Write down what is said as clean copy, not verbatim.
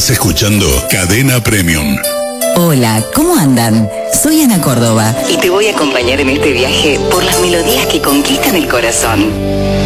Estás escuchando Cadena Premium. Hola, ¿cómo andan? Soy Ana Córdoba y te voy a acompañar en este viaje por las melodías que conquistan el corazón.